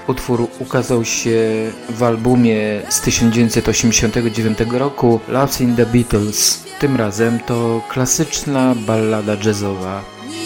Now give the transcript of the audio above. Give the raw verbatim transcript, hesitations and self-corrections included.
Utwór ukazał się w albumie z tysiąc dziewięćset osiemdziesiątego dziewiątego roku Loves in the Beatles. Tym razem to klasyczna ballada jazzowa.